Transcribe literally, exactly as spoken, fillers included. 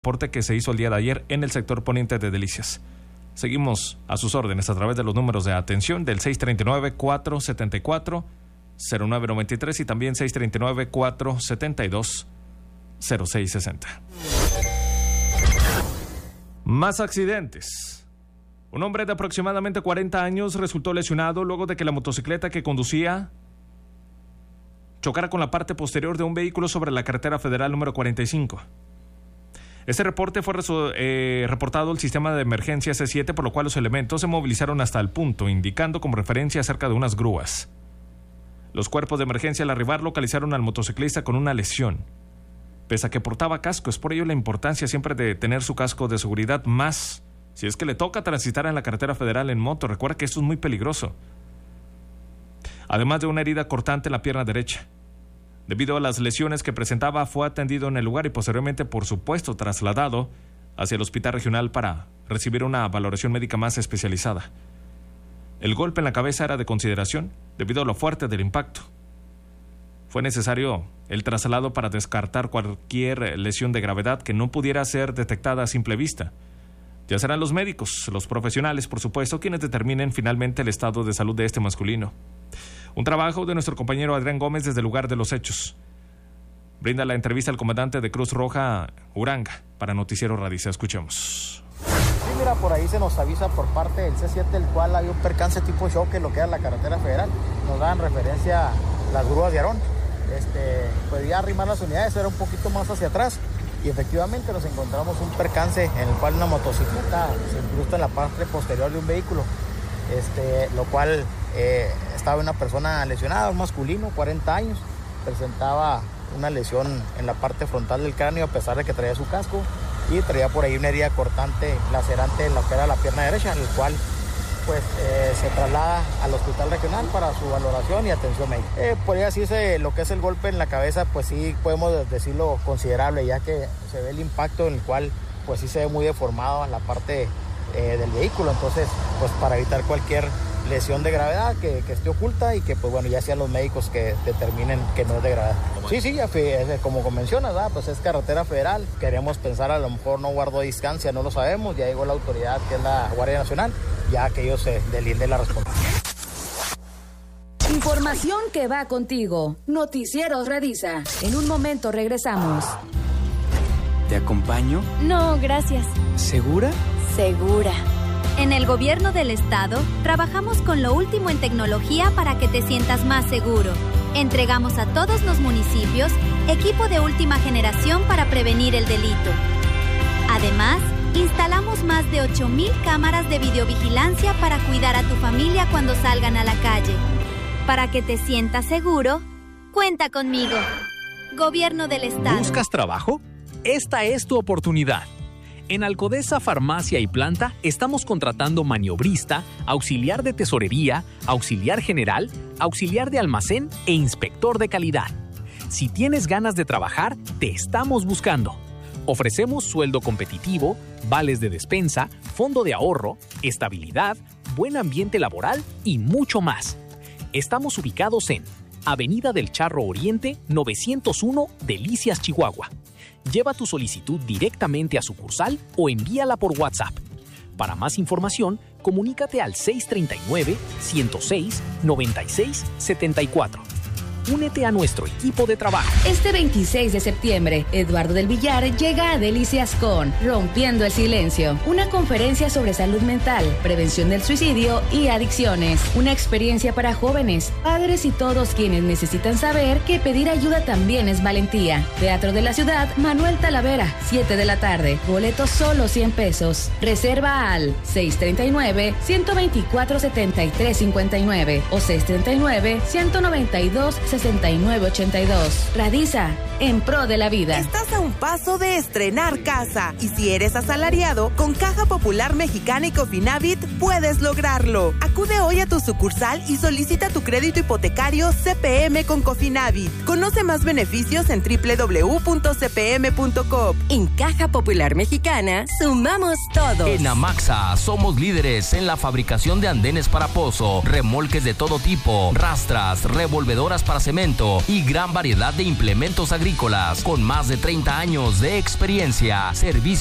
reporte que se hizo el día de ayer en el sector poniente de Delicias. Seguimos a sus órdenes a través de los números de atención del seis tres nueve, cuatro siete cuatro, cero nueve nueve tres y también seis tres nueve, cuatro siete dos, cero seis seis cero. Más accidentes. Un hombre de aproximadamente cuarenta años resultó lesionado luego de que la motocicleta que conducía chocara con la parte posterior de un vehículo sobre la carretera federal número cuarenta y cinco. Este reporte fue eh, reportado al sistema de emergencia C siete, por lo cual los elementos se movilizaron hasta el punto, indicando como referencia acerca de unas grúas. Los cuerpos de emergencia al arribar localizaron al motociclista con una lesión. Pese a que portaba casco, es por ello la importancia siempre de tener su casco de seguridad, más si es que le toca transitar en la carretera federal en moto. Recuerda que esto es muy peligroso. Además de una herida cortante en la pierna derecha. Debido a las lesiones que presentaba, fue atendido en el lugar y posteriormente, por supuesto, trasladado hacia el hospital regional para recibir una valoración médica más especializada. El golpe en la cabeza era de consideración debido a lo fuerte del impacto. Fue necesario el traslado para descartar cualquier lesión de gravedad que no pudiera ser detectada a simple vista. Ya serán los médicos, los profesionales, por supuesto, quienes determinen finalmente el estado de salud de este masculino. Un trabajo de nuestro compañero Adrián Gómez desde el lugar de los hechos. Brinda la entrevista al comandante de Cruz Roja Uranga para Noticiero Radice. Escuchemos. Sí, mira, por ahí se nos avisa por parte del C siete, el cual había un percance tipo choque en lo que era la carretera federal. Nos dan referencia a las grúas de Aarón. Este, pues ya arrimar las unidades, era un poquito más hacia atrás. Y efectivamente nos encontramos un percance en el cual una motocicleta se incrusta en la parte posterior de un vehículo. Este, lo cual eh, estaba una persona lesionada, un masculino, cuarenta años, presentaba una lesión en la parte frontal del cráneo a pesar de que traía su casco y traía por ahí una herida cortante, lacerante en lo que era la pierna derecha, el cual pues eh, se traslada al hospital regional para su valoración y atención médica. Eh, podría decirse lo que es el golpe en la cabeza, pues sí podemos decirlo considerable, ya que se ve el impacto en el cual pues sí se ve muy deformado en la parte Eh, del vehículo, entonces pues para evitar cualquier lesión de gravedad que, que esté oculta y que pues bueno ya sean los médicos que determinen que no es de gravedad. Sí, sí, ya fue, como mencionas, ¿verdad? Pues es carretera federal, queremos pensar a lo mejor no guardó distancia, no lo sabemos, ya llegó la autoridad que es la Guardia Nacional, ya que ellos se delinden la responsabilidad. Información que va contigo. Noticieros Radiza. En un momento regresamos. ¿Te acompaño? No, gracias. ¿Segura? Segura. En el gobierno del estado, trabajamos con lo último en tecnología para que te sientas más seguro. Entregamos a todos los municipios equipo de última generación para prevenir el delito. Además, instalamos más de ocho mil cámaras de videovigilancia para cuidar a tu familia cuando salgan a la calle. Para que te sientas seguro, cuenta conmigo. Gobierno del estado. ¿Buscas trabajo? Esta es tu oportunidad. En Alcodesa Farmacia y Planta estamos contratando maniobrista, auxiliar de tesorería, auxiliar general, auxiliar de almacén e inspector de calidad. Si tienes ganas de trabajar, te estamos buscando. Ofrecemos sueldo competitivo, vales de despensa, fondo de ahorro, estabilidad, buen ambiente laboral y mucho más. Estamos ubicados en Avenida del Charro Oriente, novecientos uno, Delicias, Chihuahua. Lleva tu solicitud directamente a sucursal o envíala por WhatsApp. Para más información, comunícate al seis tres nueve, uno cero seis, nueve seis siete cuatro. Únete a nuestro equipo de trabajo. Este veintiséis de septiembre, Eduardo del Villar llega a Delicias con Rompiendo el Silencio, una conferencia sobre salud mental, prevención del suicidio y adicciones. Una experiencia para jóvenes, padres y todos quienes necesitan saber que pedir ayuda también es valentía. Teatro de la Ciudad, Manuel Talavera, siete de la tarde. Boletos solo cien pesos. Reserva al seis tres nueve, uno dos cuatro, siete tres cinco nueve o seis tres nueve, uno nueve dos, sesenta y nueve ochenta y dos. Radiza, en pro de la vida. Estás a un paso de estrenar casa. Y si eres asalariado, con Caja Popular Mexicana y Cofinavit puedes lograrlo. Acude hoy a tu sucursal y solicita tu crédito hipotecario C P M con Cofinavit. Conoce más beneficios en doble u doble u doble u punto c p m punto com. En Caja Popular Mexicana, sumamos todos. En Amaxa somos líderes en la fabricación de andenes para pozo, remolques de todo tipo, rastras, revolvedoras para cemento y gran variedad de implementos agrícolas. Con más de treinta años de experiencia, servicio